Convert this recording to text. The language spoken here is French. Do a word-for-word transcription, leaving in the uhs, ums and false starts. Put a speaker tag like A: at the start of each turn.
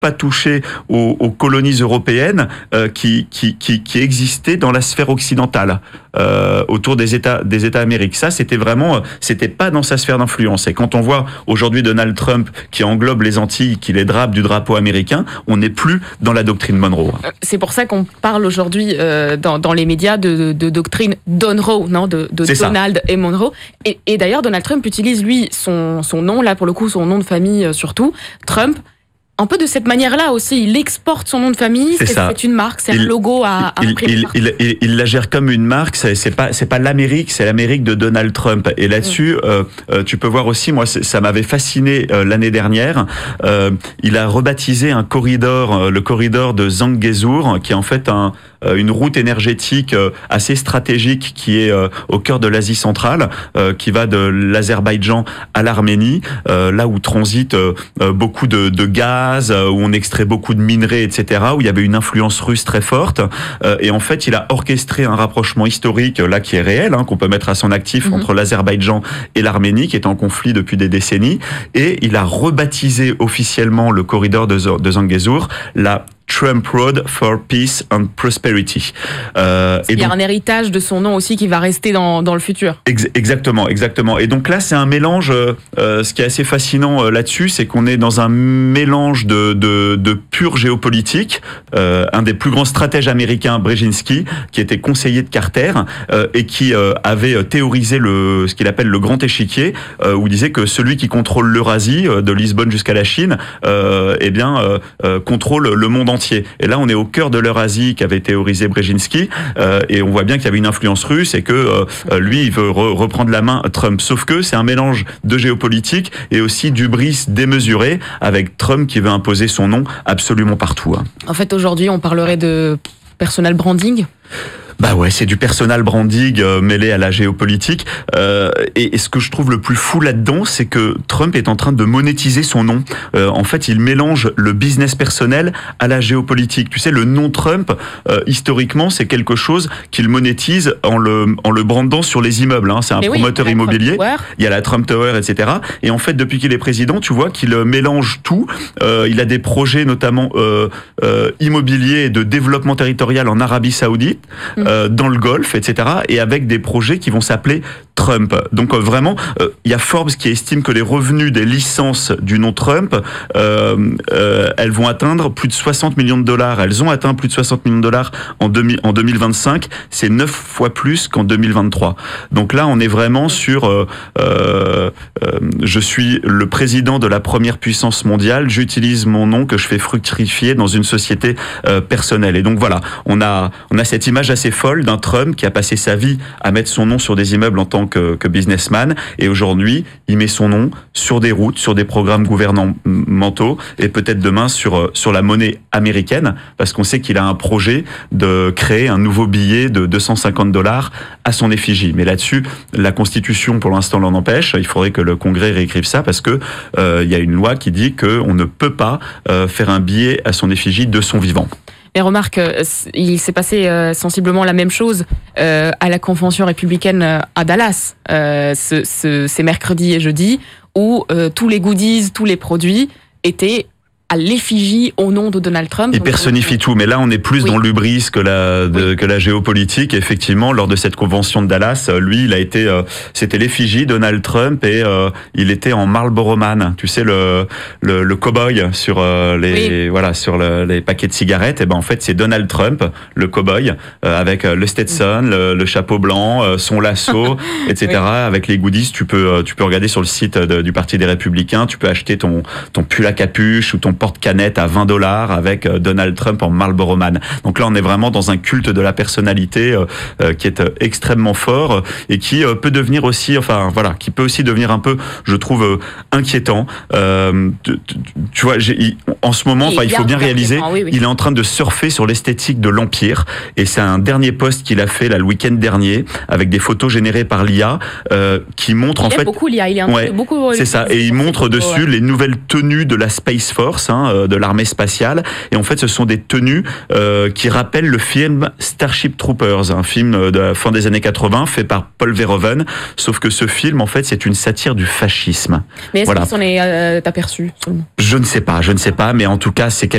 A: pas touché aux, aux colonies européennes euh, qui, qui, qui, qui existaient dans la sphère occidentale euh, autour des États, des États américains. Ça, c'était vraiment, c'était pas dans sa sphère d'influence. Et quand on voit aujourd'hui Donald Trump qui englobe les Antilles, qui les drape du drapeau américain, on n'est plus dans la doctrine Monroe.
B: C'est pour ça qu'on parle aujourd'hui euh, dans, dans les médias de, de, de doctrine Donroe, non, de, de Donald ça. et Monroe. Et, et d'ailleurs, Donald Trump utilise lui son, son nom, là pour le coup, son nom de famille euh, surtout, Trump. Un peu de cette manière-là aussi, il exporte son nom de famille, c'est, c'est, c'est une marque, c'est il, un logo à, à
A: il,
B: imprimer.
A: Il, il, il, il la gère comme une marque, c'est, c'est pas c'est pas l'Amérique, c'est l'Amérique de Donald Trump. Et là-dessus, mmh. euh, euh, tu peux voir aussi, moi, ça m'avait fasciné euh, l'année dernière. Euh, il a rebaptisé un corridor, euh, le corridor de Zangezur, qui est en fait un euh, une route énergétique euh, assez stratégique qui est euh, au cœur de l'Asie centrale, euh, qui va de l'Azerbaïdjan à l'Arménie, euh, là où transite euh, beaucoup de, de gaz, où on extrait beaucoup de minerais, et cetera, où il y avait une influence russe très forte. Euh, et en fait, il a orchestré un rapprochement historique, là, qui est réel, hein, qu'on peut mettre à son actif, mmh. entre l'Azerbaïdjan et l'Arménie, qui est en conflit depuis des décennies. Et il a rebaptisé officiellement le corridor de, Z- de Zangezur la Trump Road for Peace and Prosperity.
B: Euh, il y a donc un héritage de son nom aussi qui va rester dans, dans le futur.
A: Ex- exactement, exactement. Et donc là, c'est un mélange, euh, ce qui est assez fascinant euh, là-dessus, c'est qu'on est dans un mélange de, de, de pure géopolitique. Euh, un des plus grands stratèges américains, Brzezinski, qui était conseiller de Carter, euh, et qui euh, avait théorisé le, ce qu'il appelle le grand échiquier, euh, où il disait que celui qui contrôle l'Eurasie, euh, de Lisbonne jusqu'à la Chine, euh, eh bien, euh, euh, contrôle le monde entier. Et là, on est au cœur de l'Eurasie qu'avait théorisé Brzezinski, euh, et on voit bien qu'il y avait une influence russe et que euh, lui, il veut re- reprendre la main Trump. Sauf que c'est un mélange de géopolitique et aussi d'hubris démesuré, avec Trump qui veut imposer son nom absolument partout. Hein.
B: En fait, aujourd'hui, on parlerait de personal branding ?
A: Bah ouais, c'est du personal branding euh, mêlé à la géopolitique. Euh, et, et ce que je trouve le plus fou là-dedans, c'est que Trump est en train de monétiser son nom. Euh, en fait, il mélange le business personnel à la géopolitique. Tu sais, le nom Trump, euh, historiquement, c'est quelque chose qu'il monétise en le en le brandant sur les immeubles. Hein. C'est un Mais promoteur oui, immobilier. Il y a la Trump Tower, et cetera. Et en fait, depuis qu'il est président, tu vois qu'il mélange tout. Euh, il a des projets, notamment euh, euh, immobiliers et de développement territorial en Arabie Saoudite. Mmh. Euh, dans le Golfe, et cetera, et avec des projets qui vont s'appeler Trump. Donc euh, vraiment, il euh, y a Forbes qui estime que les revenus des licences du nom Trump, euh, euh, elles vont atteindre plus de soixante millions de dollars. Elles ont atteint plus de soixante millions de dollars en, demi, en deux mille vingt-cinq. C'est neuf fois plus qu'en deux mille vingt-trois. Donc là, on est vraiment sur euh, euh, euh, je suis le président de la première puissance mondiale, j'utilise mon nom que je fais fructifier dans une société euh, personnelle. Et donc voilà, on a, on a cette image assez folle d'un Trump qui a passé sa vie à mettre son nom sur des immeubles en tant que, que businessman, et aujourd'hui, il met son nom sur des routes, sur des programmes gouvernementaux, et peut-être demain sur, sur la monnaie américaine, parce qu'on sait qu'il a un projet de créer un nouveau billet de deux cent cinquante dollars à son effigie. Mais là-dessus, la Constitution, pour l'instant, l'en empêche. Il faudrait que le Congrès réécrive ça, parce que euh, il y a une loi qui dit qu'on ne peut pas euh, faire un billet à son effigie de son vivant.
B: Mais remarque, il s'est passé euh, sensiblement la même chose euh, à la convention républicaine euh, à Dallas, euh, ce, ce, ces mercredis et jeudis, où euh, tous les goodies, tous les produits étaient à l'effigie au nom de Donald Trump.
A: Il personnifie tout, mais là on est plus oui. dans l'hubris que la de, oui. que la géopolitique. Effectivement, lors de cette convention de Dallas, lui, il a été, euh, c'était l'effigie Donald Trump, et euh, il était en Marlboro Man, tu sais le le, le cow-boy sur euh, les oui. voilà sur le, les paquets de cigarettes. Et ben en fait c'est Donald Trump, le cow-boy, euh, avec le Stetson, le, le chapeau blanc, euh, son lasso, et cetera. Oui. Avec les goodies, tu peux tu peux regarder sur le site de, du Parti des Républicains, tu peux acheter ton ton pull à capuche ou ton porte-canette à vingt dollars avec Donald Trump en Marlboro Man. Donc là, on est vraiment dans un culte de la personnalité euh, qui est euh, extrêmement fort et qui euh, peut devenir aussi, enfin voilà, qui peut aussi devenir un peu, je trouve, euh, inquiétant. Euh, tu, tu vois, j'ai, il, en ce moment, enfin, il faut bien réaliser, oui, oui. il est en train de surfer sur l'esthétique de l'Empire, et c'est un dernier post qu'il a fait là le week-end dernier avec des photos générées par l'I A euh, qui montrent
B: il
A: en fait
B: beaucoup l'I A, il est un
A: ouais,
B: peu beaucoup.
A: C'est ça, et il montre dessus ouais. les nouvelles tenues de la Space Force. hein, de l'armée spatiale. Et en fait, ce sont des tenues euh, qui rappellent le film Starship Troopers, un film de la fin des années quatre-vingts fait par Paul Verhoeven. Sauf que ce film, en fait, c'est une satire du fascisme.
B: Mais est-ce
A: voilà.
B: qu'il s'en est euh, aperçu seulement ?
A: Je ne sais pas, je ne sais pas, mais en tout cas, c'est